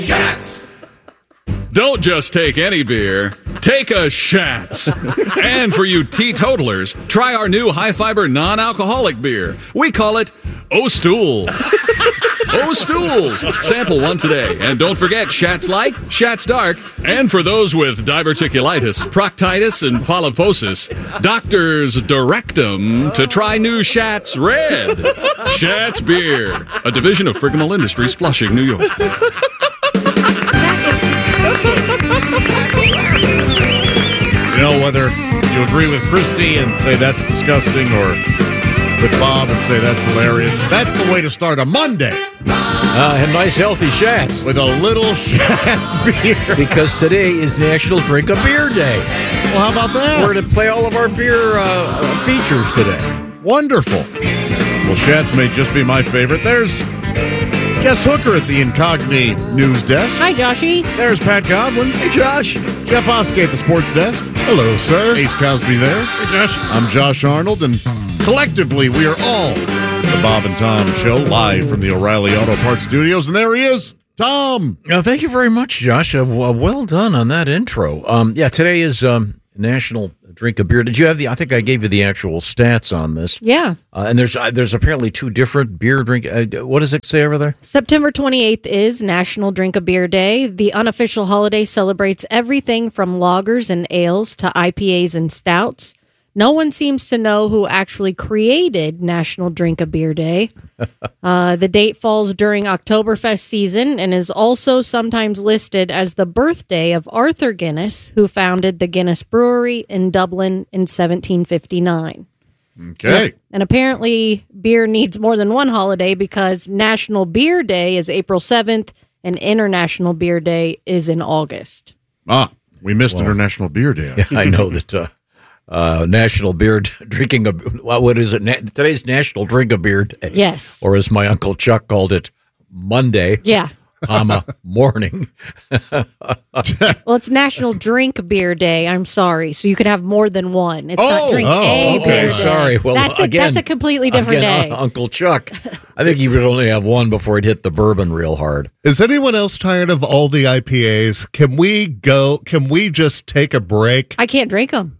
Schatz! Don't just take any beer. Take a Schatz. And for you teetotalers, try our new high-fiber non-alcoholic beer. We call it O-Stools. O-Stools. Sample one today. And don't forget Schatz Light, Schatz Dark. And for those with diverticulitis, proctitis, and polyposis, doctors direct them to try new Schatz Red. Schatz Beer, a division of Friggamel Industries, Flushing, New York. You know, whether you agree with Christy and say that's disgusting or with Bob and say that's hilarious, that's the way to start a Monday. A nice healthy Schatz. With a little Schatz beer. Because today is National Drink a Beer Day. Well, how about that? We're going to play all of our beer features today. Wonderful. Well, Schatz may just be my favorite. There's Jess Hooker at the Incogni News Desk. Hi, Joshy. There's Pat Godwin. Hey, Josh. Jeff Oskey at the Sports Desk. Hello, sir. Ace Cosby there. Hey, Josh. I'm Josh Arnold, and collectively we are all the Bob and Tom Show, live from the O'Reilly Auto Parts Studios. And there he is, Tom. Thank you very much, Josh. Well done on that intro. Today is National Drink a Beer. Did you have I think I gave you the actual stats on this. Yeah. And there's apparently two different beer drink. What does it say over there? September 28th is National Drink a Beer Day. The unofficial holiday celebrates everything from lagers and ales to IPAs and stouts. No one seems to know who actually created National Drink a Beer Day. The date falls during Oktoberfest season and is also sometimes listed as the birthday of Arthur Guinness, who founded the Guinness Brewery in Dublin in 1759. Okay. And apparently beer needs more than one holiday because National Beer Day is April 7th and International Beer Day is in August. We missed International Beer Day. Yeah, I know that National Beer Drinking a what is it? Today's National Drink a Beer Day. Yes. Or as my Uncle Chuck called it, Monday. Yeah. Morning. Well, it's National Drink Beer Day. I'm sorry. So you could have more than one. It's not drink a okay. beer day. Sorry. Well, that's a completely different day. Uncle Chuck. I think he would only have one before he'd hit the bourbon real hard. Is anyone else tired of all the IPAs? Can we just take a break? I can't drink them.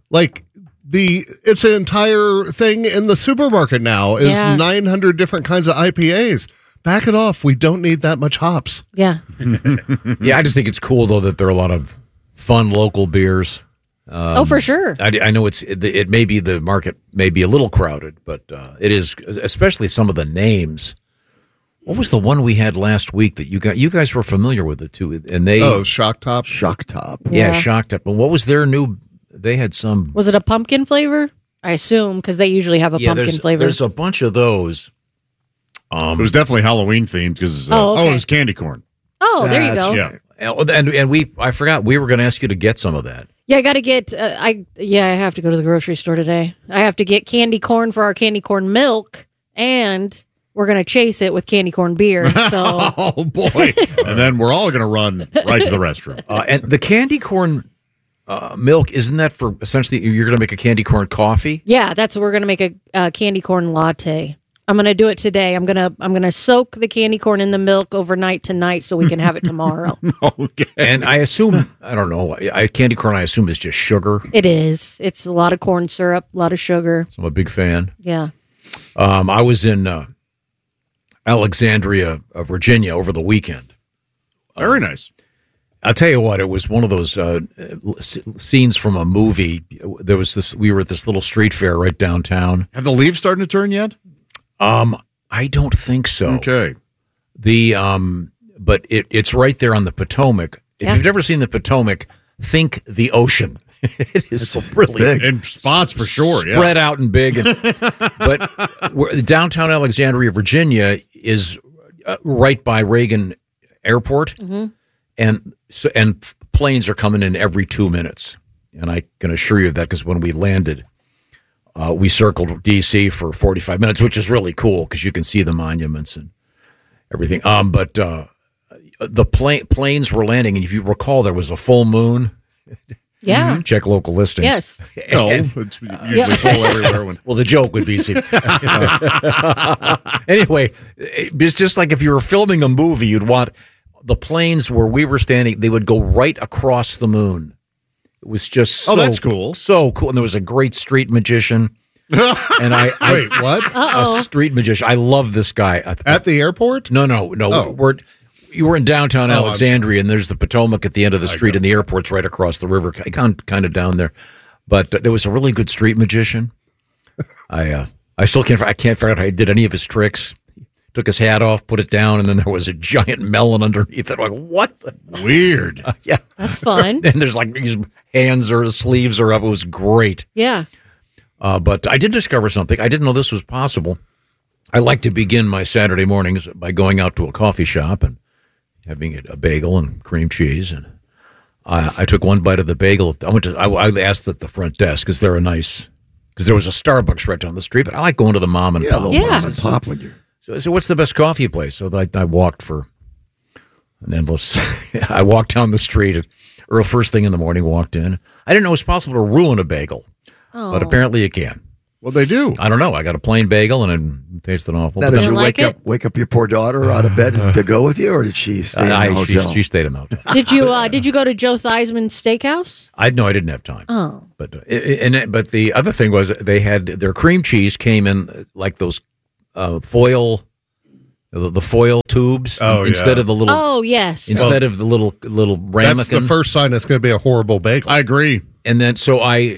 It's an entire thing in the supermarket now is 900 different kinds of IPAs. Back it off. We don't need that much hops. Yeah. Yeah, I just think it's cool, though, that there are a lot of fun local beers. For sure. I know it may be the market may be a little crowded, but it is, especially some of the names. What was the one we had last week that you guys were familiar with it too? And Shock Top. Shock Top. Yeah, Shock Top. But what was their new? They had some. Was it a pumpkin flavor? I assume because they usually have a pumpkin flavor. There's a bunch of those. It was definitely Halloween themed because it was candy corn. Oh, there you go. Yeah. And I forgot we were going to ask you to get some of that. Yeah, I got to get. I have to go to the grocery store today. I have to get candy corn for our candy corn milk, and we're going to chase it with candy corn beer. So. Oh boy! And then we're all going to run right to the restroom. And the candy corn milk, isn't that for essentially you're going to make a candy corn coffee? Yeah, we're going to make a candy corn latte. I'm going to do it today. I'm going to soak the candy corn in the milk overnight tonight so we can have it tomorrow. Okay. And I assume, I don't know, candy corn I assume is just sugar. It is. It's a lot of corn syrup, a lot of sugar. So I'm a big fan. Yeah. I was in Alexandria, Virginia over the weekend. Very nice. I'll tell you what, it was one of those scenes from a movie. There was we were at this little street fair right downtown. Have the leaves starting to turn yet? I don't think so. Okay. But it's right there on the Potomac. If you've never seen the Potomac, think the ocean. It is really big. In spots for sure. Spread out and big. But downtown Alexandria, Virginia is right by Reagan Airport. Mm-hmm. And planes are coming in every 2 minutes. And I can assure you of that because when we landed, we circled D.C. for 45 minutes, which is really cool because you can see the monuments and everything. But the planes were landing, and if you recall, there was a full moon. Yeah. Check local listings. Yes. No, it's usually full everywhere. Well, the joke would be, anyway, it's just like if you were filming a movie, you'd want the planes where we were standing, they would go right across the moon. It was just so, that's cool. So cool. And there was a great street magician. And Wait, what? A street magician. I love this guy. At the airport? No. Oh. You were in downtown Alexandria, and there's the Potomac at the end of the street, and the airport's right across the river, kind of down there. But there was a really good street magician. I still can't figure out how he did any of his tricks. Took his hat off, put it down, and then there was a giant melon underneath it. I'm like, what? Weird. Yeah, That's fun. and there's like his hands or his sleeves are up. It was great. Yeah. But I did discover something. I didn't know this was possible. I like to begin my Saturday mornings by going out to a coffee shop and having a bagel and cream cheese. And I took one bite of the bagel. I asked at the front desk because they're because there was a Starbucks right down the street. But I like going to the mom and pop. Yeah. Mom and pop when you're. So what's the best coffee place? So I walked for an endless. I walked down the street or first thing in the morning. Walked in. I didn't know it was possible to ruin a bagel, but apparently you can. Well, they do. I don't know. I got a plain bagel and it tasted awful. Now, did you like wake up your poor daughter out of bed to go with you, or did she stay in the hotel? She stayed in the hotel. Did you go to Joe Theismann's Steakhouse? I didn't have time. Oh, But the other thing was they had their cream cheese came in like those foil, the foil tubes instead of the little. Oh yes. Instead of the little ramekin. That's the first sign it's going to be a horrible bagel. I agree. And then so I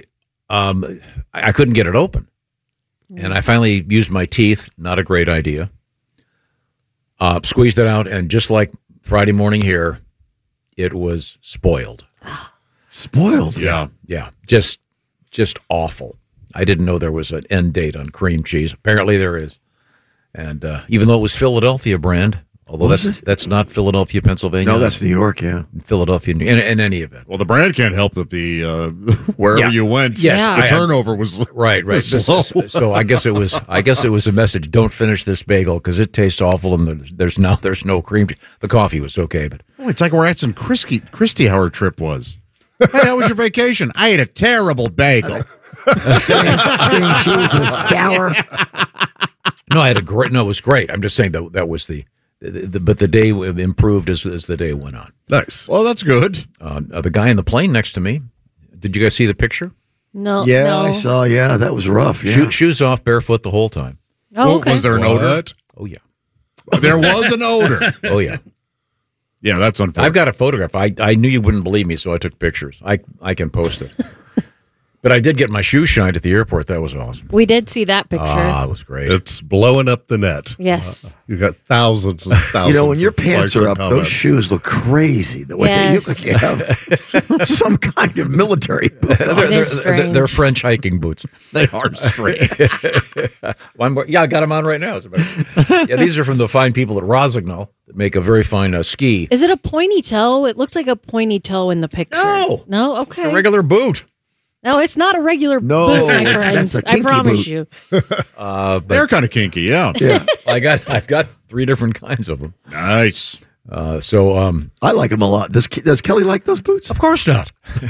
couldn't get it open, and I finally used my teeth. Not a great idea. Squeezed it out, and just like Friday morning here, it was spoiled. Spoiled. Yeah. Yeah, just awful. I didn't know there was an end date on cream cheese. Apparently there is. And even though it was Philadelphia brand, although that's not Philadelphia, Pennsylvania. No, that's New York, yeah. Philadelphia, in any event. Well, the brand can't help that the wherever you went, Yes, the turnover was right. slow. So I guess it was a message. Don't finish this bagel because it tastes awful, and there's no cream. The coffee was okay, but It's like we're at some Christie how her trip was. Hey, how was your vacation? I ate a terrible bagel. Cream cheese was sour. no, I had a great. No, it was great. I'm just saying that was but the day improved as the day went on. Nice. Well, that's good. The guy in the plane next to me. Did you guys see the picture? no. Yeah, no. I saw. Yeah, that was rough. Yeah. Shoes off, barefoot the whole time. Oh, okay. Was there an odor? Oh yeah. There was an odor. Oh yeah. Yeah, that's unfortunate. I've got a photograph. I knew you wouldn't believe me, so I took pictures. I can post it. But I did get my shoes shined at the airport. That was awesome. We did see that picture. Ah, it was great. It's blowing up the net. Yes. You got thousands and thousands. When your of pants likes are and up, those comments. shoes look crazy. The way Yes. they look like you have some kind of military boot. It is strange. They're French hiking boots. They are straight. One more. Yeah, I got them on right now. Yeah, these are from the fine people at Rosignol that make a very fine ski. Is it a pointy toe? It looked like a pointy toe in the picture. No. No? It's Okay. a regular boot. No, it's not a regular No, boot, my that's friends. a I kinky promise boot. you. They're kind of kinky, yeah. Yeah, I've got 3 different kinds of them. Nice. I like them a lot. Does Kelly like those boots? Of course not.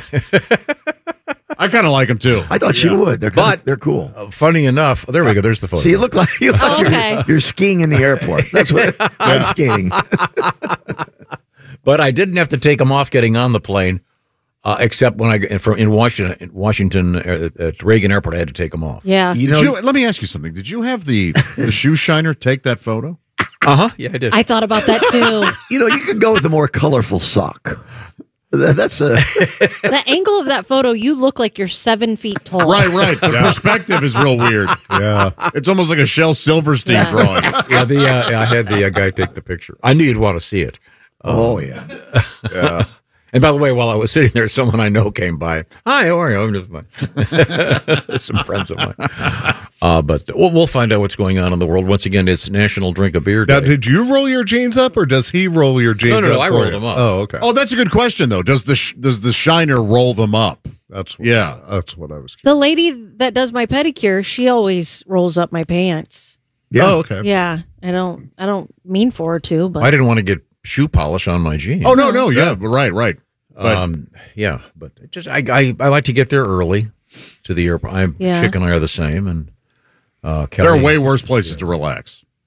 I kind of like them too. I thought she would. They're cool. Funny enough, there we go. There's the photo. See, you look like okay. you're skiing in the airport. That's what I'm skating. But I didn't have to take them off getting on the plane, except when in Washington at Reagan Airport, I had to take them off. Yeah. Let me ask you something. Did you have the shoe shiner take that photo? Yeah, I did. I thought about that too. You could go with the more colorful sock. That's a The angle of that photo, you look like you're 7 feet tall. Right. The perspective is real weird. Yeah. It's almost like a Shel Silverstein Yeah. drawing. Yeah, I had the guy take the picture. I knew you'd want to see it. oh yeah. Yeah. And by the way, while I was sitting there, someone I know came by. Hi, how are you? I'm just fine. Some friends of mine. But we'll find out what's going on in the world. Once again, it's National Drink a Beer Day. Now, did you roll your jeans up, or does he roll your jeans up? No, I for rolled you? them up. Oh, okay. Oh, that's a good question though. Does the shiner roll them up? That's Yeah. That's what I was. The lady that does my pedicure, she always rolls up my pants. Yeah. Oh, okay. Yeah. I don't mean for her to, but I didn't want to get shoe polish on my jeans. Oh no, yeah, right. But Yeah, but just I like to get there early to the airport. Yeah. Chick and I are the same, and there Kelly, are way worse places to relax.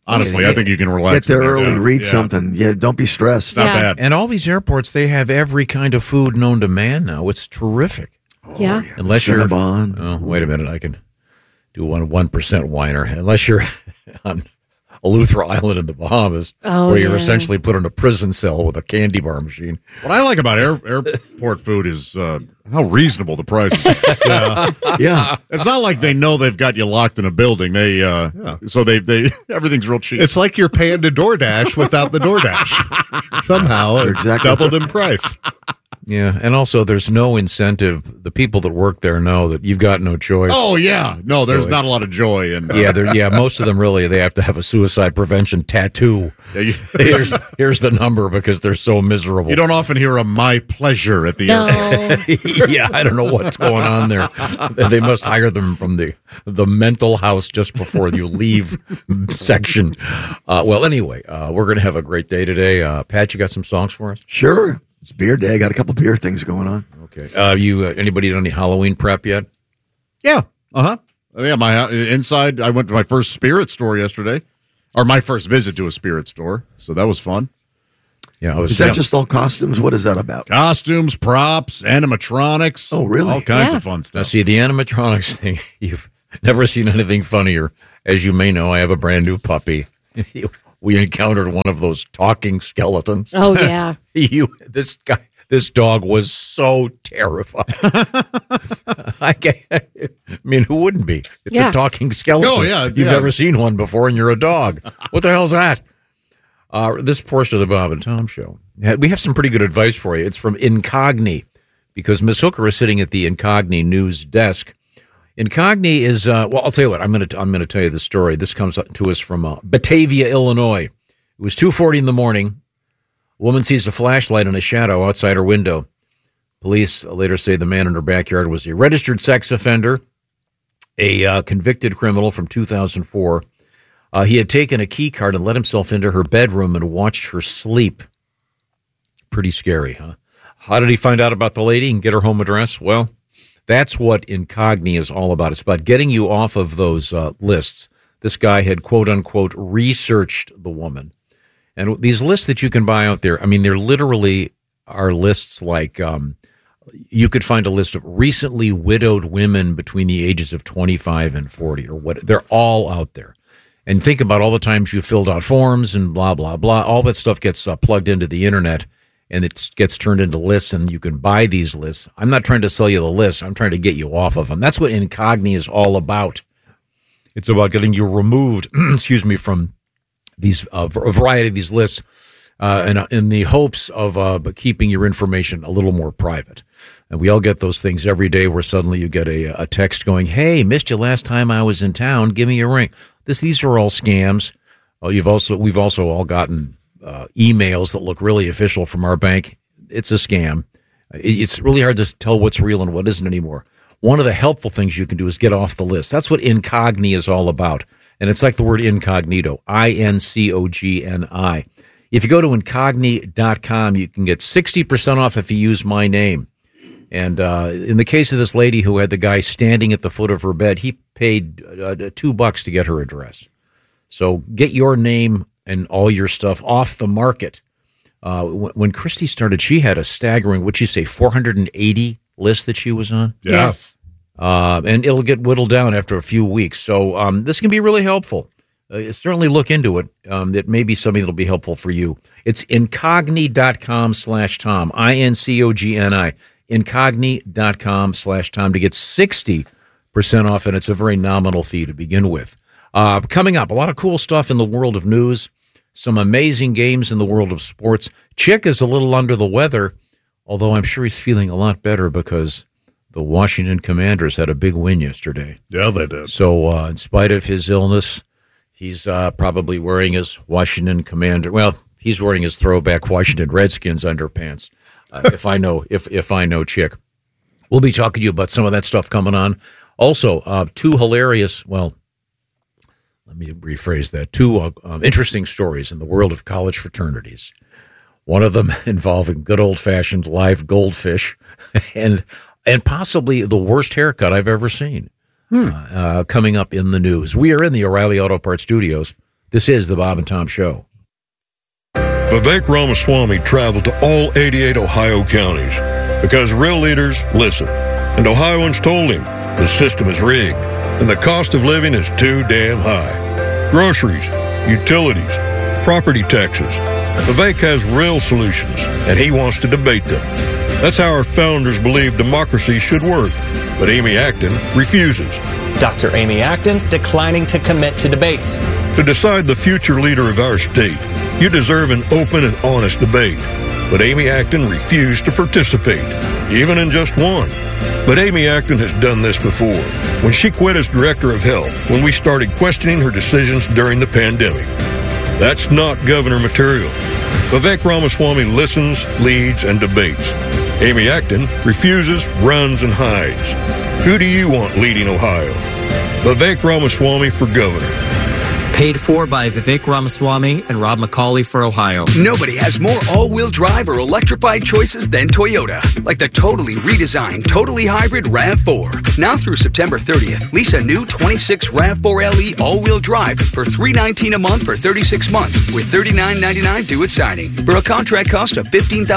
Honestly, I think you can relax. Get there and early, read Yeah. something. Yeah, don't be stressed. Not Yeah. bad. And all these airports, they have every kind of food known to man now. It's terrific. Yeah. Unless you're Cinnabon. Oh, wait a minute. I can do 1% whiner. Unless you're on Eleuthera Island in the Bahamas, Oh, where you're yeah. essentially put in a prison cell with a candy bar machine. What I like about airport food is how reasonable the price is. Yeah. It's not like they know they've got you locked in a building. So they everything's real cheap. It's like you're paying to DoorDash without the DoorDash. Somehow it's Exactly. doubled in price. Yeah, and also there's no incentive. The people that work there know that you've got no choice. Oh yeah, no, there's not a lot of joy in. Yeah, most of them really they have to have a suicide prevention tattoo. You Here's the number because they're so miserable. don't often hear a "my pleasure" at the end. No. Yeah, I don't know what's going on there. They must hire them from the mental house just before you leave section. Well, anyway, we're going to have a great day today. Pat, you got some songs for us? Sure. It's beer day. Got a couple beer things going on. Okay. Anybody done any Halloween prep yet? Yeah. Yeah. My inside. I went to my first spirit store yesterday, or my first visit to a spirit store. So that was fun. Yeah, I was. Is that just all costumes? What is that about? Costumes, props, animatronics. Oh, really? All kinds Yeah. of fun Now, stuff. see, the animatronics thing, you've never seen anything funnier. As you may know, I have a brand new puppy. We encountered one of those talking skeletons. Oh, yeah. This dog was so terrified. I mean, who wouldn't be? It's Yeah. a talking skeleton. Oh, yeah, You've yeah. never seen one before, and you're a dog. What the hell's that? This portion of the Bob and Tom Show, we have some pretty good advice for you. It's from Incogni, because Miss Hooker is sitting at the Incogni news desk. Incogni is well. I'll tell you what. I'm going to tell you the story. This comes to us from Batavia, Illinois. It was 2:40 in the morning. A woman sees a flashlight in a shadow outside her window. Police later say the man in her backyard was a registered sex offender, a convicted criminal from 2004. He had taken a key card and let himself into her bedroom and watched her sleep. Pretty scary, huh? How did he find out about the lady and get her home address? Well, that's what Incogni is all about. It's about getting you off of those lists. This guy had, quote unquote, researched the woman. And these lists that you can buy out there, I mean, they're literally are lists like you could find a list of recently widowed women between the ages of 25 and 40 or what. They're all out there. And think about all the times you filled out forms and blah, blah, blah. All that stuff gets plugged into the internet and it gets turned into lists and you can buy these lists. I'm not trying to sell you the lists. I'm trying to get you off of them. That's what Incogni is all about. It's about getting you removed, excuse me, from these a variety of these lists and in the hopes of keeping your information a little more private. And we all get those things every day where suddenly you get a text going, "Hey, missed you last time I was in town. Give me a ring." These are all scams. We've also all gotten emails that look really official from our bank. It's a scam. It's really hard to tell what's real and what isn't anymore. One of the helpful things you can do is get off the list. That's what Incogni is all about. And it's like the word incognito, INCOGNI. If you go to incogni.com, you can get 60% off if you use my name. And in the case of this lady who had the guy standing at the foot of her bed, he paid $2 to get her address. So get your name and all your stuff off the market. When Christy started, she had a staggering, what'd she say, 480 lists that she was on? Yeah. Yes. And it'll get whittled down after a few weeks. So this can be really helpful. Certainly look into it. It may be something that'll be helpful for you. It's incogni.com/Tom, INCOGNI, incogni.com/Tom to get 60% off, and it's a very nominal fee to begin with. Coming up, a lot of cool stuff in the world of news, some amazing games in the world of sports. Chick is a little under the weather, although I'm sure he's feeling a lot better because the Washington Commanders had a big win yesterday. Yeah, they did. So in spite of his illness, he's probably wearing his Washington Commander. Well, he's wearing his throwback Washington Redskins underpants. If I know Chick. We'll be talking to you about some of that stuff coming on. Also, two hilarious, well, let me rephrase that, two interesting stories in the world of college fraternities. One of them involving good old-fashioned live goldfish and possibly the worst haircut I've ever seen. Coming up in the news. We are in the O'Reilly Auto Parts Studios. This is the Bob and Tom Show. Vivek Ramaswamy traveled to all 88 Ohio counties because real leaders listen. And Ohioans told him the system is rigged and the cost of living is too damn high. Groceries, utilities, property taxes. Vivek has real solutions, and he wants to debate them. That's how our founders believed democracy should work. But Amy Acton refuses. Dr. Amy Acton declining to commit to debates. To decide the future leader of our state, you deserve an open and honest debate. But Amy Acton refused to participate, even in just one. But Amy Acton has done this before, when she quit as director of health, when we started questioning her decisions during the pandemic. That's not governor material. Vivek Ramaswamy listens, leads, and debates. Amy Acton refuses, runs, and hides. Who do you want leading Ohio? Vivek Ramaswamy for governor. Paid for by Vivek Ramaswamy and Rob McCauley for Ohio. Nobody has more all-wheel drive or electrified choices than Toyota. Like the totally redesigned, totally hybrid RAV4. Now through September 30th, lease a new 26 RAV4 LE all-wheel drive for $319 a month for 36 months with $39.99 due at signing. For a contract cost of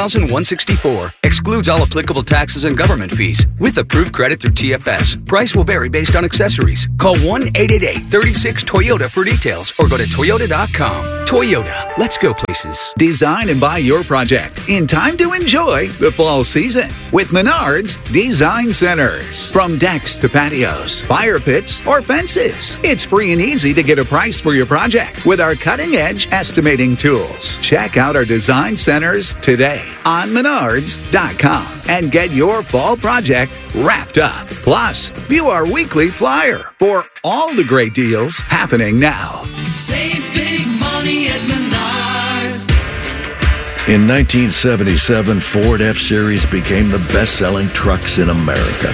$15,164. Excludes all applicable taxes and government fees. With approved credit through TFS. Price will vary based on accessories. Call 1-888-36-TOYOTA for details or go to Toyota.com. Toyota, let's go places. Design and buy your project in time to enjoy the fall season with Menards Design Centers. From decks to patios, fire pits, or fences, it's free and easy to get a price for your project with our cutting-edge estimating tools. Check out our design centers today on Menards.com and get your fall project wrapped up. Plus, view our weekly flyer for all the great deals happening now. Save big money at Menards. In 1977, Ford F-Series became the best-selling trucks in America.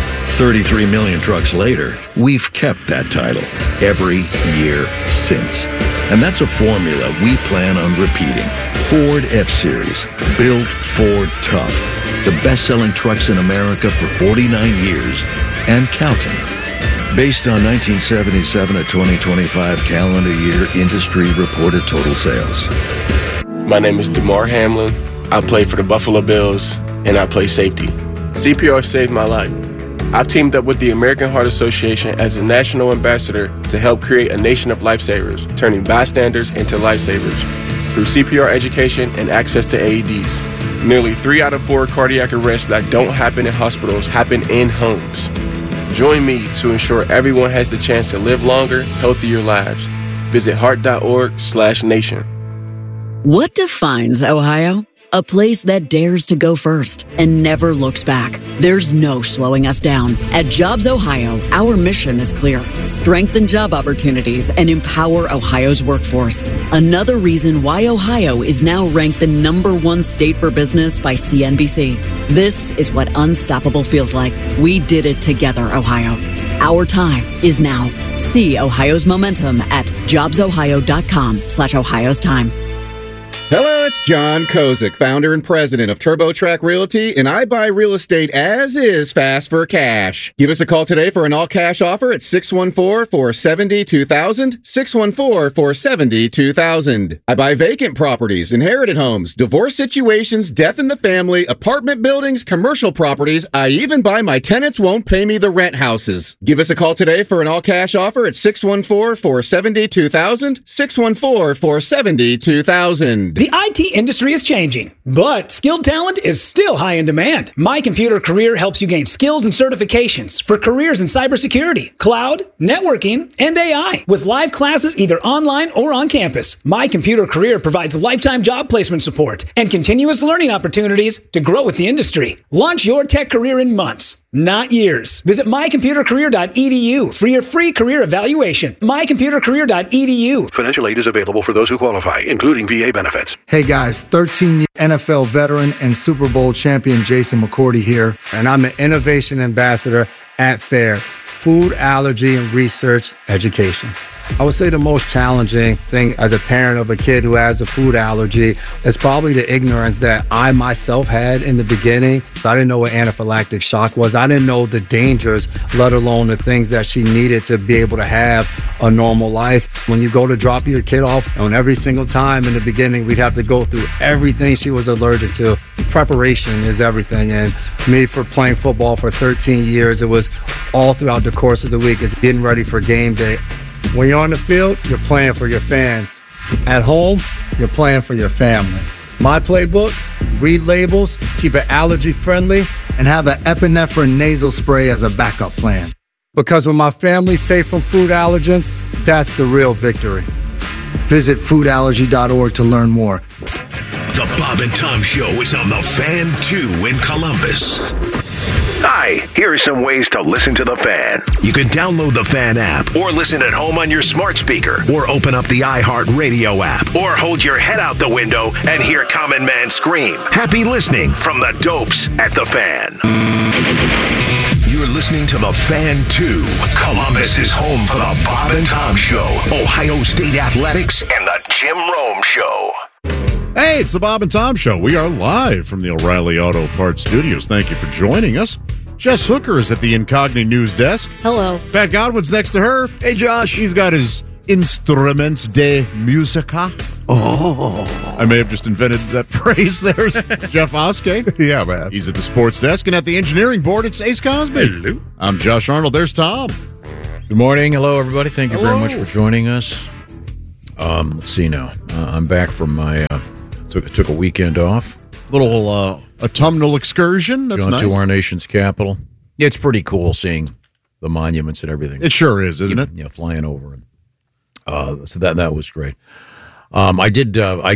33 million trucks later, we've kept that title every year since. And that's a formula we plan on repeating. Ford F-Series, built Ford tough. The best-selling trucks in America for 49 years and counting. Based on 1977 to 2025 calendar year industry reported total sales. My name is DeMar Hamlin. I play for the Buffalo Bills, and I play safety. CPR saved my life. I've teamed up with the American Heart Association as a national ambassador to help create a nation of lifesavers, turning bystanders into lifesavers. Through CPR education and access to AEDs, nearly 3 out of 4 cardiac arrests that don't happen in hospitals happen in homes. Join me to ensure everyone has the chance to live longer, healthier lives. Visit heart.org/nation. What defines Ohio? A place that dares to go first and never looks back. There's no slowing us down. At Jobs Ohio, our mission is clear. Strengthen job opportunities and empower Ohio's workforce. Another reason why Ohio is now ranked the #1 state for business by CNBC. This is what unstoppable feels like. We did it together, Ohio. Our time is now. See Ohio's momentum at jobsohio.com/Ohio's time. Hello, it's John Kozik, founder and president of TurboTrack Realty, and I buy real estate as is fast for cash. Give us a call today for an all-cash offer at 614-470-2000, 614-470-2000. I buy vacant properties, inherited homes, divorce situations, death in the family, apartment buildings, commercial properties. I even buy my tenants won't pay me the rent houses. Give us a call today for an all-cash offer at 614-470-2000, 614-470-2000. The IT industry is changing, but skilled talent is still high in demand. My Computer Career helps you gain skills and certifications for careers in cybersecurity, cloud, networking, and AI, with live classes either online or on campus. My Computer Career provides lifetime job placement support and continuous learning opportunities to grow with the industry. Launch your tech career in months, not years. Visit mycomputercareer.edu for your free career evaluation. mycomputercareer.edu. Financial aid is available for those who qualify, including VA benefits. Hey guys, 13-year NFL veteran and Super Bowl champion Jason McCourty here, and I'm an innovation ambassador at FAIR, Food Allergy and Research Education. I would say the most challenging thing as a parent of a kid who has a food allergy is probably the ignorance that I myself had in the beginning. I didn't know what anaphylactic shock was. I didn't know the dangers, let alone the things that she needed to be able to have a normal life. When you go to drop your kid off, and every single time in the beginning, we'd have to go through everything she was allergic to. Preparation is everything. And me, for playing football for 13 years, it was all throughout the course of the week. It's getting ready for game day. When you're on the field, you're playing for your fans. At home, you're playing for your family. My playbook, read labels, keep it allergy friendly, and have an epinephrine nasal spray as a backup plan. Because when my family's safe from food allergens, that's the real victory. Visit foodallergy.org to learn more. The Bob and Tom Show is on the Fan 2 in Columbus. Hi, here are some ways to listen to the Fan. You can download the Fan app, or listen at home on your smart speaker, or open up the iHeartRadio app, or hold your head out the window and hear Common Man scream. Happy listening from the Dopes at the Fan. You're listening to the Fan 2. Columbus is home for the Bob and Tom Show, Ohio State Athletics, and the Jim Rome Show. Hey, it's the Bob and Tom Show. We are live from the O'Reilly Auto Parts Studios. Thank you for joining us. Jess Hooker is at the Incogni News Desk. Hello. Pat Godwin's next to her. Hey, Josh. He's got his Instruments de Musica. Oh. I may have just invented that phrase. There's Jeff Oskey. Yeah, man. He's at the sports desk. And at the engineering board, it's Ace Cosby. Hello. I'm Josh Arnold. There's Tom. Good morning. Hello, everybody. Thank you very much for joining us. Let's see now. I'm back from my... Took a weekend off. Little autumnal excursion. That's nice. To our nation's capital. Yeah, it's pretty cool seeing the monuments and everything. It sure is, isn't it? Yeah, flying over. So that was great. I did. I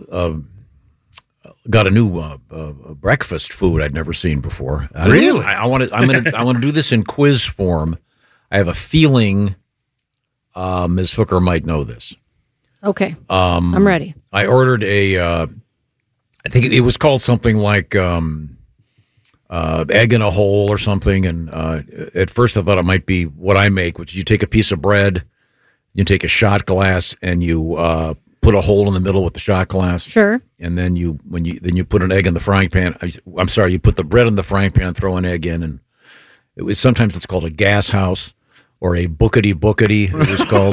got a new breakfast food I'd never seen before. Really? I want to do this in quiz form. I have a feeling Ms. Hooker might know this. Okay. I'm ready. I ordered I think it was called something like egg in a hole or something. And at first I thought it might be what I make, which you take a piece of bread, you take a shot glass, and you put a hole in the middle with the shot glass. Sure. And then you put an egg in the frying pan. I'm sorry, you put the bread in the frying pan, throw an egg in, and sometimes it's called a gas house. Or a bookity, it was called.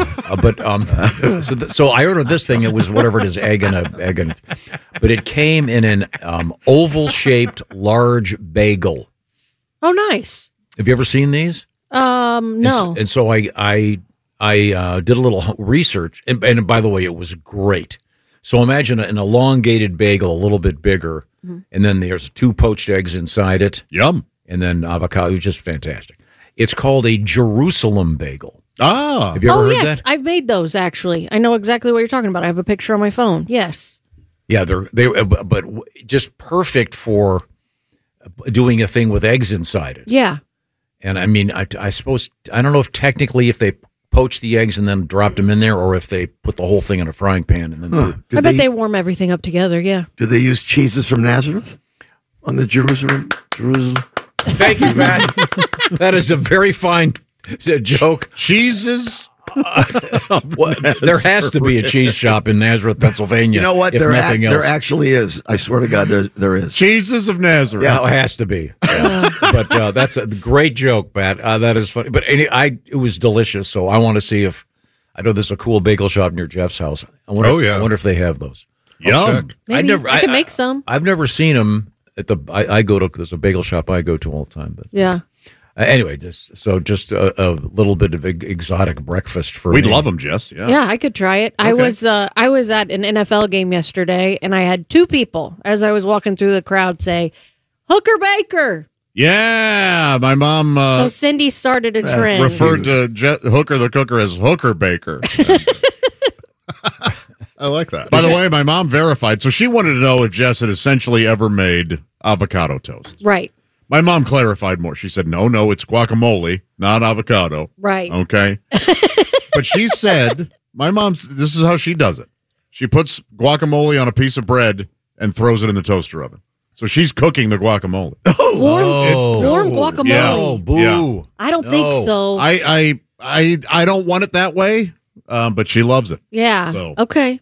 So I ordered this thing. It was whatever it is, egg and but it came in an oval-shaped large bagel. Oh, nice. Have you ever seen these? No. And so I did a little research, and by the way, it was great. So imagine an elongated bagel, a little bit bigger, and then there's 2 poached eggs inside it. Yum. And then avocado. It was just fantastic. It's called a Jerusalem bagel. Ah. Have you ever heard yes. that? I've made those, actually. I know exactly what you're talking about. I have a picture on my phone. Yes. Yeah, but just perfect for doing a thing with eggs inside it. Yeah. And I mean, I suppose, I don't know if technically if they poached the eggs and then dropped them in there, or if they put the whole thing in a frying pan and then I bet they warm everything up together, yeah. Do they use cheeses from Nazareth on the Jerusalem? Thank you, Matt. That is a very fine joke. Cheeses? There has to be a cheese shop in Nazareth, Pennsylvania. You know what? There actually is. I swear to God, there is. Cheeses of Nazareth. Yeah, it has to be. Yeah. But that's a great joke, Pat. That is funny. But it was delicious, so I want to see if... I know there's a cool bagel shop near Jeff's house. I wonder if they have those. Yum. Maybe I can make some. I've never seen them. There's a bagel shop I go to all the time. But yeah. Anyway, just a little bit of exotic breakfast for We'd me. love them, Jess. Yeah, I could try it. Okay. I was at an NFL game yesterday, and I had 2 people as I was walking through the crowd say, "Hooker Baker." Yeah, my mom. So Cindy started a trend. Referred to Hooker the Cooker as Hooker Baker. I like that. By the way, my mom verified, so she wanted to know if Jess had essentially ever made avocado toast. Right. My mom clarified more. She said, no, it's guacamole, not avocado. Right. Okay. But she said, this is how she does it. She puts guacamole on a piece of bread and throws it in the toaster oven. So she's cooking the guacamole. Warm guacamole. Yeah. Oh, boo. Yeah. I don't think so. I don't want it that way. but she loves it. Yeah. So. Okay.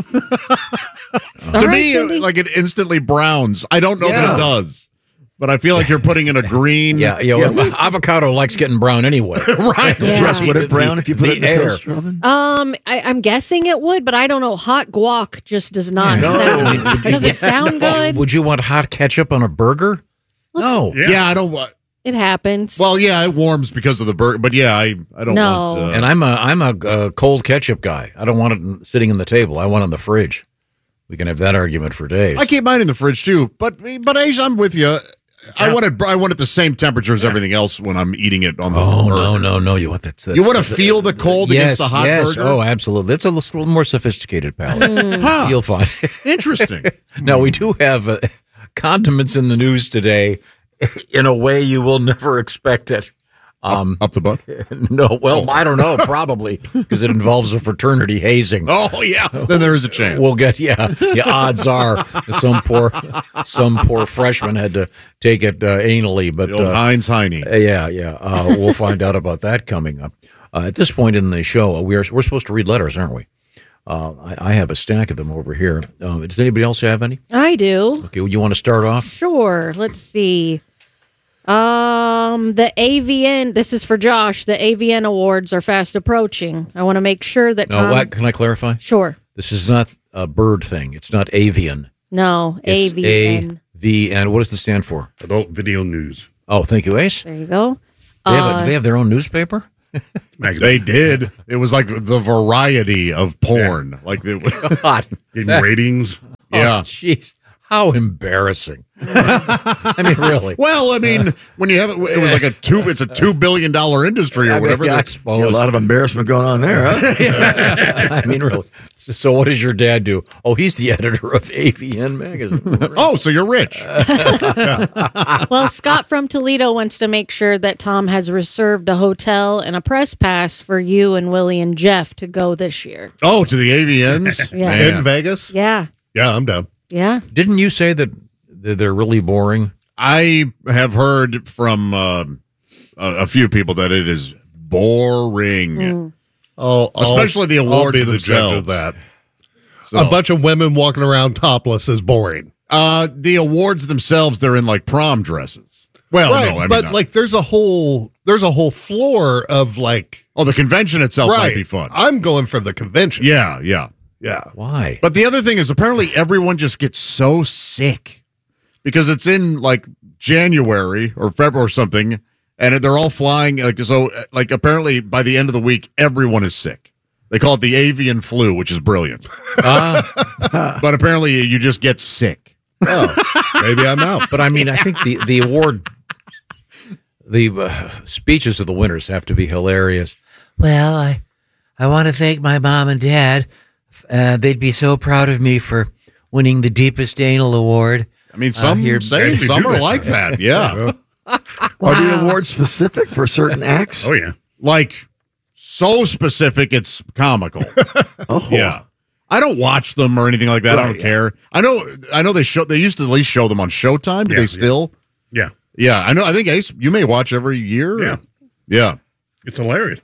To me, like it instantly browns. I don't know that it does, but I feel like you're putting in a green. Avocado likes getting brown anyway. Right. Yeah. Just would it brown if you put it in the toaster oven? I'm guessing it would, but I don't know. Hot guac just does not sound. Does it sound good? Would you want hot ketchup on a burger? No. Yeah, I don't want. It happens. Well, yeah, it warms because of the burger, but yeah, I don't want. And I'm a cold ketchup guy. I don't want it sitting in the table. I want it in the fridge. We can have that argument for days. I keep mine in the fridge too, but Ace, I'm with you. I want it the same temperature as everything else when I'm eating it on the burger. No. You want that? You want to feel the cold against the hot burger? Oh, absolutely. It's a little more sophisticated palate. You'll find. Interesting. Now, we do have condiments in the news today in a way you will never expect it. Up the butt? No, well, I don't know, probably, because it involves a fraternity hazing. Oh, yeah, then there is a chance. We'll get, the odds are some poor freshman had to take it anally. But the old Heinz Heine. We'll find out about that coming up. At this point in the show, we're supposed to read letters, aren't we? I have a stack of them over here. Does anybody else have any? I do. Okay, you want to start off? Sure. Let's see. The AVN, this is for Josh, the AVN awards are fast approaching. I want to make sure that Tom... No, can I clarify? Sure. This is not a bird thing. It's not avian. No, it's AVN. AVN. What does it stand for? Adult Video News. Oh, thank you, Ace. There you go. Do they have their own newspaper? They did. It was like the variety of porn. Yeah. Like God. In ratings. Yeah. Jeez. How embarrassing. I mean, really. Well, I mean, when you have it was like it's a $2 billion industry or whatever. I suppose. A lot of embarrassment going on there, huh? I mean, really. So what does your dad do? Oh, he's the editor of AVN magazine. Oh, so you're rich. Well, Scott from Toledo wants to make sure that Tom has reserved a hotel and a press pass for you and Willie and Jeff to go this year. Oh, to the AVNs in Vegas? Yeah. Yeah, I'm down. Yeah. Didn't you say that they're really boring? I have heard from a few people that it is boring. Oh, especially the awards I'll be the themselves. judge of that. So, a bunch of women walking around topless is boring. The awards themselves, they're in like prom dresses. Well, right, no, I mean, but like there's a whole floor of like. Oh, the convention itself might be fun. I'm going for the convention. Yeah. Why? But the other thing is apparently everyone just gets so sick because it's in like January or February or something, and they're all flying. Like apparently by the end of the week, everyone is sick. They call it the avian flu, which is brilliant. But apparently you just get sick. Oh, maybe I'm out. But I mean, I think the award, the speeches of the winners have to be hilarious. Well, I want to thank my mom and dad. They'd be so proud of me for winning the Deepest Anal Award. I mean, some are like that. Yeah. Wow. Are the awards specific for certain acts? Oh, yeah. Like, so specific, it's comical. Oh. Yeah. I don't watch them or anything like that. I don't care. I know they used to at least show them on Showtime. Do they still? Yeah. Yeah. I know. I think, Ace, you may watch every year. Yeah. Yeah. It's hilarious.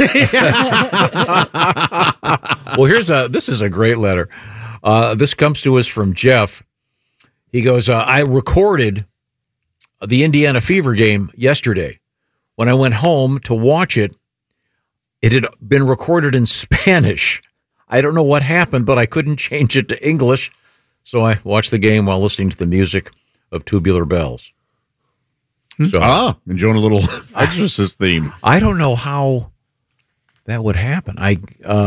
Well, this is a great letter. This comes to us from Jeff. He goes, I recorded the Indiana Fever game yesterday. When I went home to watch it, it had been recorded in Spanish. I don't know what happened, but I couldn't change it to English. So I watched the game while listening to the music of Tubular Bells. So, enjoying a little Exorcist theme. I don't know how that would happen. I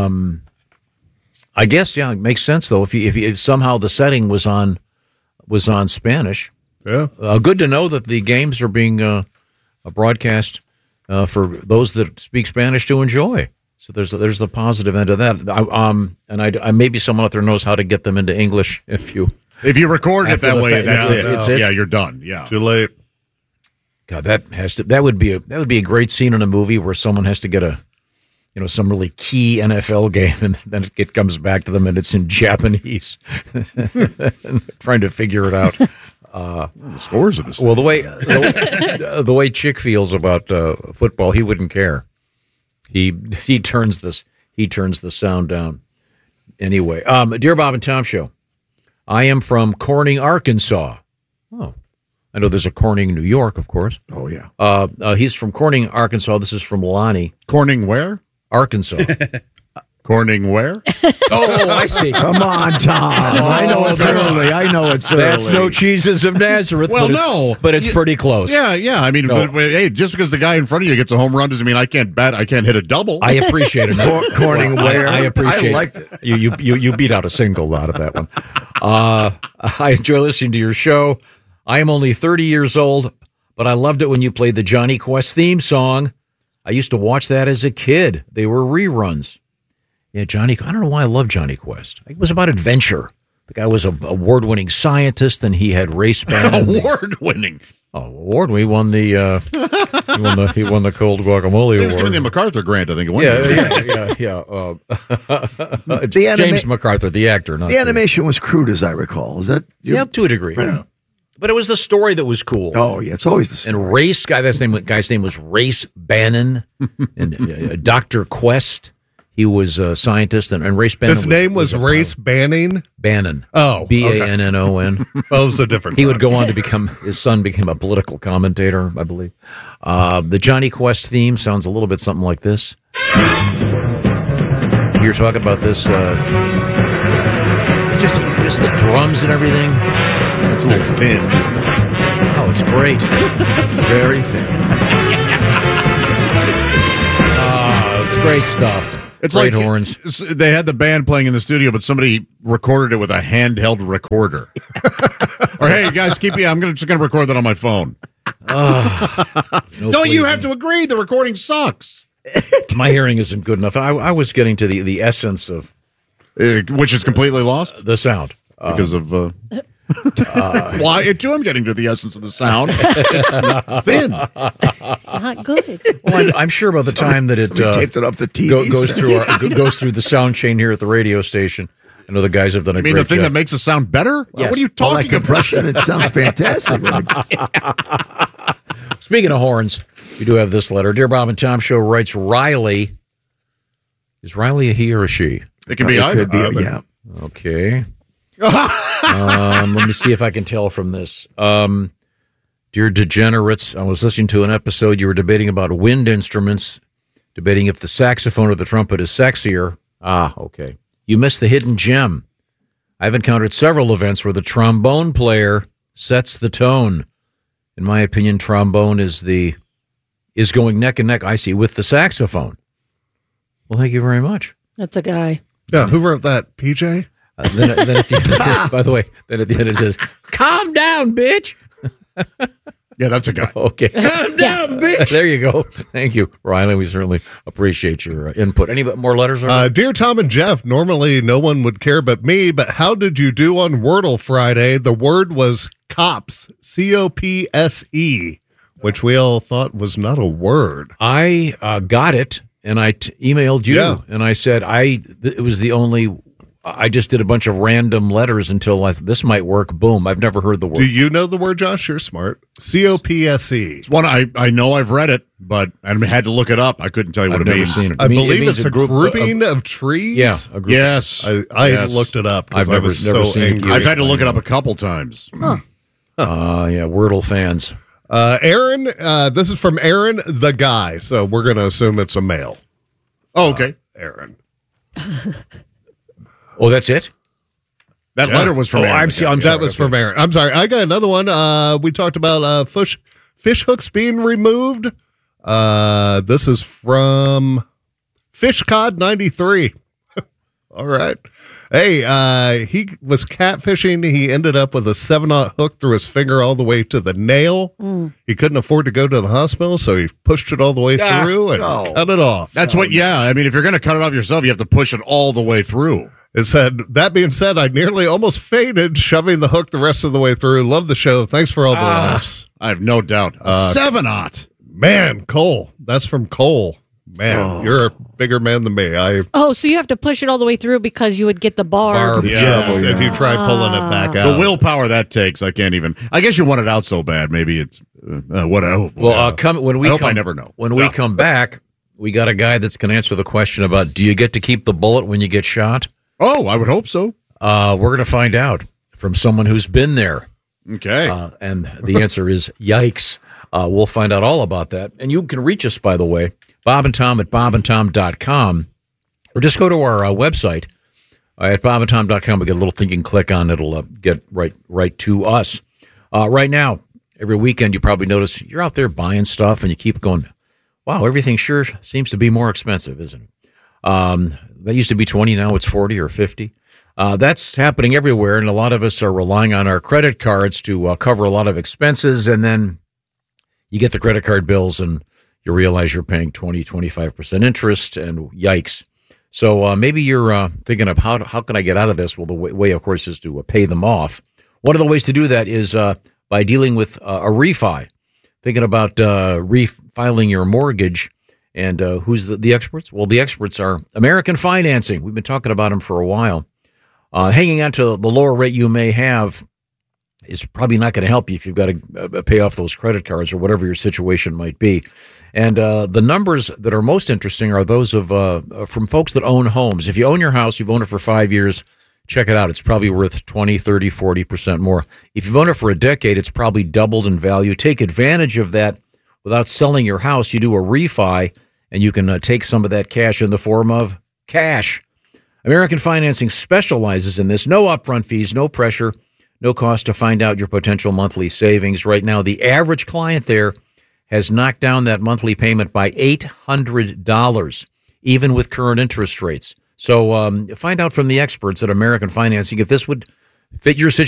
guess, it makes sense though. If somehow the setting was on Spanish. Yeah. Good to know that the games are being broadcast for those that speak Spanish to enjoy. So there's the positive end of that. And maybe someone out there knows how to get them into English if you record it that way. That's it. It's it. Yeah, you're done. Yeah. Too late. God, that would be a great scene in a movie where someone has to get some really key NFL game, and then it comes back to them, and it's in Japanese, trying to figure it out. The scores of this. Well, the way Chick feels about football, he wouldn't care. He turns He turns the sound down. Anyway, Dear Bob and Tom Show, I am from Corning, Arkansas. Oh, I know there's a Corning, New York, of course. Oh, yeah. He's from Corning, Arkansas. This is from Lonnie. Corning where? Arkansas. Corning where? Oh, I see. Come on, Tom. I know it's early. That's no cheeses of Nazareth. Well, but it's pretty close. Yeah. I mean, but, hey, just because the guy in front of you gets a home run doesn't mean I can't hit a double. I appreciate it. Corning where? I appreciate. I liked it. You beat out a single out of that one. I enjoy listening to your show. I am only 30 years old, but I loved it when you played the Johnny Quest theme song. I used to watch that as a kid. They were reruns. Yeah, Johnny. I don't know why I love Johnny Quest. It was about adventure. The guy was an award-winning scientist, and he had race band. Award-winning. Oh, award! He won the he won the Cold Guacamole Award. He was given the MacArthur Grant, I think. Yeah. James MacArthur, the actor. Not the animation was crude, as I recall. Is that? To a degree. Yeah. But it was the story that was cool. Oh, yeah, it's always the story. And guy's name was Race Bannon, and Dr. Quest. He was a scientist, and Race Bannon. His name was Race Banning? Bannon. Oh, Bannon. Oh, it was a different. He would go on to his son became a political commentator, I believe. The Johnny Quest theme sounds a little bit something like this. We were talking about this, just the drums and everything. It's a little thin, isn't it? Oh, it's great. It's very thin. It's great stuff. It's great like horns. They had the band playing in the studio, but somebody recorded it with a handheld recorder. Or, hey, guys, I'm just going to record that on my phone. No, you have to agree. The recording sucks. My hearing isn't good enough. I was getting to the essence of... which is completely lost? The sound. Because of... I'm getting to the essence of the sound. It's thin. Not good. Well, I'm sure by the time that it taped it off the TV goes through the sound chain here at the radio station. I know the guys have done a great job. You mean the thing that makes it sound better? Yes. What are you talking about? Compression, it sounds fantastic. Speaking of horns, we do have this letter. Dear Bob and Tom Show, writes Riley. Is Riley a he or a she? It can be either. Could be, yeah. Okay. Let me see if I can tell from this. Dear degenerates, I was listening to an episode. You were debating about wind instruments, debating if the saxophone or the trumpet is sexier. Okay. You missed the hidden gem. I've encountered several events where the trombone player sets the tone. In my opinion, trombone is going neck and neck, I see, with the saxophone. Well, thank you very much. That's a guy. Yeah, who wrote that? PJ? Then at the end, by the way, then at the end it says, "Calm down, bitch." Yeah, that's a guy. Okay. Calm down, bitch. There you go. Thank you, Riley. We certainly appreciate your input. Any more letters? Dear Tom and Jeff, normally no one would care but me, but how did you do on Wordle Friday? The word was cops, COPSE, which we all thought was not a word. I got it, and I emailed you, and I said it was the only... I just did a bunch of random letters until this might work. Boom. I've never heard the word. Do you know the word, Josh? You're smart. COPSE. It's one I know I've read it, but I had to look it up. I couldn't tell you what it means. Seen it. I believe it's a grouping of trees. Yeah. A group. Yes. I looked it up. I've never seen it. I've had to look it up a couple times. Yeah, Wordle fans. Aaron, this is from Aaron the guy, so we're going to assume it's a male. Oh, okay. Aaron. Oh, that's it? That letter was from Aaron. I'm sorry, that was from Aaron. I'm sorry. I got another one. We talked about fish hooks being removed. This is from FishCod93. All right. Hey, he was catfishing. He ended up with a 7/0 hook through his finger all the way to the nail. He couldn't afford to go to the hospital, so he pushed it all the way through and cut it off. That's if you're going to cut it off yourself, you have to push it all the way through. It said, that being said, I nearly almost fainted shoving the hook the rest of the way through. Love the show. Thanks for all the laughs. I have no doubt. 7/0. Man, Cole. That's from Cole. Man, you're a bigger man than me. So you have to push it all the way through because you would get the barb. Yes, if you try pulling it back out. The willpower that takes, I can't even. I guess you want it out so bad. Maybe it's what? Well, when we I hope I never know. When we come back, we got a guy that's going to answer the question about, do you get to keep the bullet when you get shot? Oh, I would hope so. We're going to find out from someone who's been there. Okay. And the answer is yikes. We'll find out all about that. And you can reach us, by the way, Bob and Tom at bobandtom.com, or just go to our website at bobandtom.com. We get a little thing you can click on. It'll get right to us. Right now, every weekend, you probably notice you're out there buying stuff and you keep going, wow, everything sure seems to be more expensive, isn't it? That used to be 20, now it's 40 or 50. That's happening everywhere, and a lot of us are relying on our credit cards to cover a lot of expenses, and then you get the credit card bills and you realize you're paying 20, 25% interest, and yikes. So maybe you're thinking of how can I get out of this? Well, the way, of course, is to pay them off. One of the ways to do that is by dealing with a refi. Thinking about refiling your mortgage, and who's the experts? Well, the experts are American Financing. We've been talking about them for a while. Hanging on to the lower rate you may have is probably not going to help you if you've got to pay off those credit cards or whatever your situation might be. And the numbers that are most interesting are those of from folks that own homes. If you own your house, you've owned it for 5 years, check it out. It's probably worth 20, 30, 40% more. If you've owned it for a decade, it's probably doubled in value. Take advantage of that without selling your house. You do a refi, and you can take some of that cash in the form of cash. American Financing specializes in this. No upfront fees, no pressure, no cost to find out your potential monthly savings. Right now, the average client there has knocked down that monthly payment by $800, even with current interest rates. So find out from the experts at American Financing if this would fit your situation.